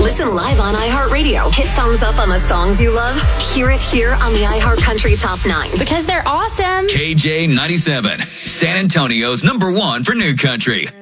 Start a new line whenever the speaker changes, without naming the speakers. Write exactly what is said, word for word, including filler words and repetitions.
Listen live on iHeartRadio. Hit thumbs up on the songs you love. Hear it here on the iHeartCountry Top nine.
Because they're awesome.
K J ninety-seven, San Antonio's number one for new country.